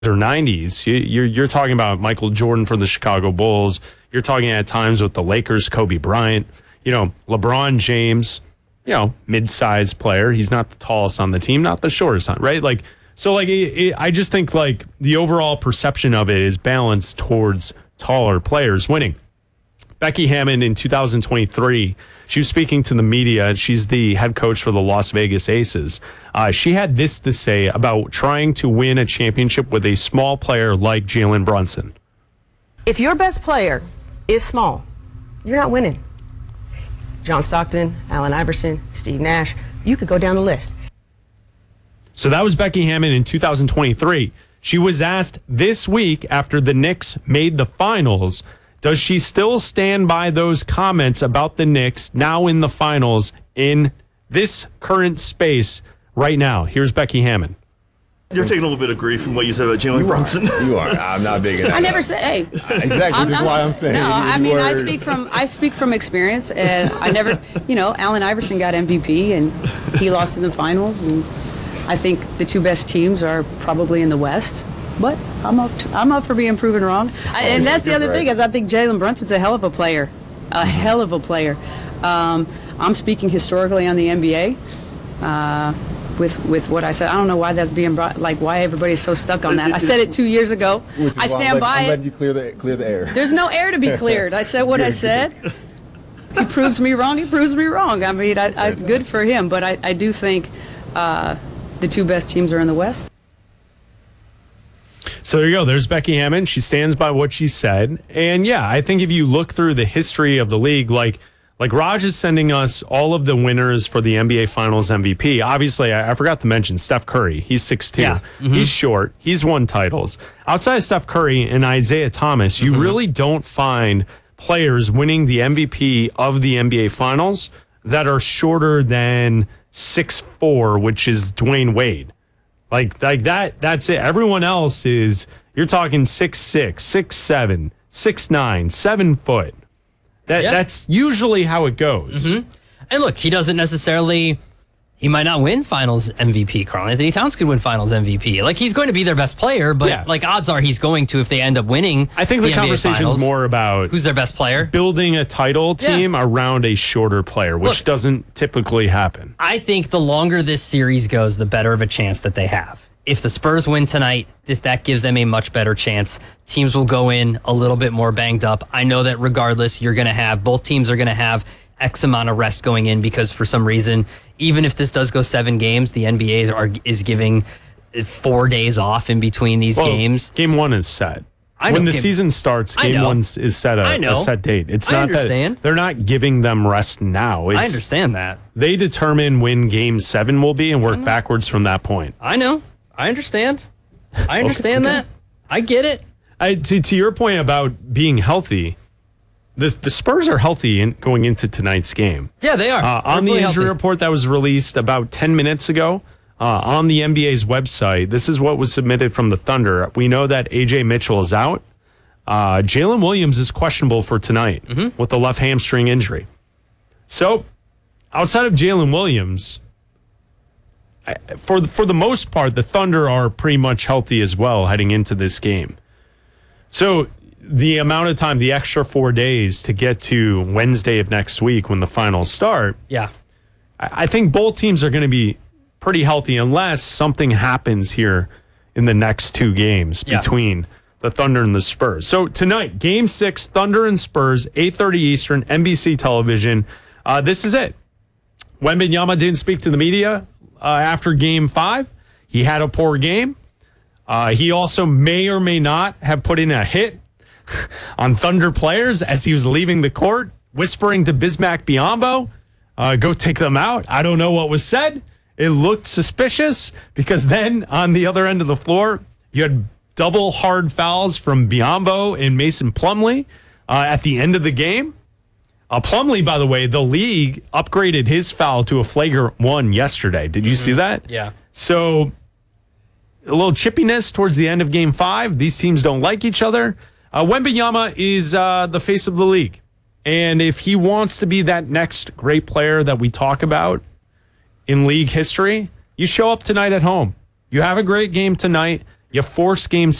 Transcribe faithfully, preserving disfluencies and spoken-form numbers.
or nineties. You, you're you're talking about Michael Jordan for the Chicago Bulls. You're talking at times with the Lakers, Kobe Bryant. You know, LeBron James. You know, mid-sized player. He's not the tallest on the team, not the shortest on, right? Like, so like, it, it, I just think like the overall perception of it is balanced towards taller players winning. Becky Hammon in two thousand twenty-three, she was speaking to the media. She's the head coach for the Las Vegas Aces. Uh, she had this to say about trying to win a championship with a small player like Jalen Brunson. If your best player is small, you're not winning. John Stockton, Allen Iverson, Steve Nash, you could go down the list. So that was Becky Hammon in two thousand twenty-three. She was asked this week after the Knicks made the finals, does she still stand by those comments about the Knicks now in the finals in this current space right now? Here's Becky Hammon. You're taking a little bit of grief from what you said about Jalen Brunson. You are. I'm not big enough. I never say. Hey, exactly. That's why I'm saying. No, I mean word. I speak from I speak from experience, and I never, you know, Allen Iverson got M V P and he lost in the finals, and I think the two best teams are probably in the West. But I'm up. To, I'm up for being proven wrong, I, and that's the other right. thing is I think Jalen Brunson's a hell of a player, a hell of a player. Um, I'm speaking historically on the N B A. Uh, With, with what I said, I don't know why that's being brought. Like why everybody's so stuck on that. I said it two years ago. I stand by I'm it. letting you clear the clear the air. There's no air to be cleared. I said what I said. He proves me wrong. He proves me wrong. I mean, I, I, good for him. But I, I do think uh, the two best teams are in the West. So there you go. There's Becky Hammon. She stands by what she said. And yeah, I think if you look through the history of the league, like like Raj is sending us all of the winners for the N B A Finals M V P. Obviously, I, I forgot to mention Steph Curry. He's six two. Yeah. Mm-hmm. He's short. He's won titles. Outside of Steph Curry and Isaiah Thomas, you mm-hmm. really don't find players winning the M V P of the N B A Finals that are shorter than six four, which is Dwayne Wade. Like like that. That's it. Everyone else is, you're talking six six, six seven, six nine, seven foot. That yeah. That's usually how it goes. Mm-hmm. And look, he doesn't necessarily, he might not win Finals M V P. Karl Anthony Towns could win Finals M V P. Like, he's going to be their best player, but yeah. like odds are he's going to if they end up winning. I think the, the conversation is more about who's their best player, building a title team yeah. around a shorter player, which look, doesn't typically happen. I think the longer this series goes, the better of a chance that they have. If the Spurs win tonight, this that gives them a much better chance. Teams will go in a little bit more banged up. I know that regardless, you're going to have, both teams are going to have X amount of rest going in because for some reason, even if this does go seven games, the N B A are, is giving four days off in between these well, games. Game one is set. I know, when the game, season starts, game one is set a, a set date. It's I not understand. that they're not giving them rest now. It's, I understand that. They determine when game seven will be and work backwards from that point. I know. I understand. I understand okay. that. I get it. I, to, to your point about being healthy, the, the Spurs are healthy in, going into tonight's game. Yeah, they are. Uh, on the injury healthy. report that was released about ten minutes ago uh, on the N B A's website, this is what was submitted from the Thunder. We know that A J Mitchell is out. Uh, Jalen Williams is questionable for tonight mm-hmm. with a left hamstring injury. So, outside of Jalen Williams, For the, for the most part, the Thunder are pretty much healthy as well heading into this game. So the amount of time, the extra four days to get to Wednesday of next week when the finals start, yeah, I, I think both teams are going to be pretty healthy unless something happens here in the next two games yeah. between the Thunder and the Spurs. So tonight, Game six, Thunder and Spurs, eight thirty Eastern, N B C television. Uh, this is it. Wembanyama didn't speak to the media Uh, after game five. He had a poor game. Uh, he also may or may not have put in a hit on Thunder players as he was leaving the court, whispering to Bismack Biyombo, uh, go take them out. I don't know what was said. It looked suspicious because then on the other end of the floor, you had double hard fouls from Biyombo and Mason Plumlee uh, at the end of the game. Uh, Plumlee, by the way, the league upgraded his foul to a flagrant one yesterday. Did you mm-hmm. see that? Yeah. So a little chippiness towards the end of game five. These teams don't like each other. Uh, Wembanyama is uh, the face of the league. And if he wants to be that next great player that we talk about in league history, you show up tonight at home. You have a great game tonight. You force game